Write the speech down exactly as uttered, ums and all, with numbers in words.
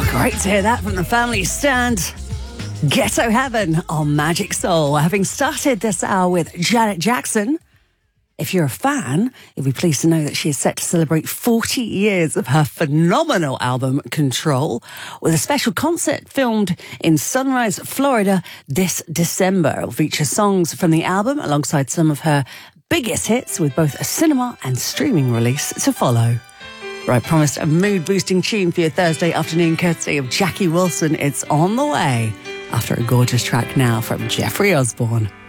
Great to hear that from the Family Stand. Ghetto Heaven on Magic Soul. Having started this hour with Janet Jackson. If you're a fan, you'll be pleased to know that she is set to celebrate forty years of her phenomenal album, Control, with a special concert filmed in Sunrise, Florida this December. It'll feature songs from the album alongside some of her biggest hits, with both a cinema and streaming release to follow. Right, promised a mood-boosting tune for your Thursday afternoon, courtesy of Jackie Wilson. It's on the way after a gorgeous track now from Jeffrey Osborne.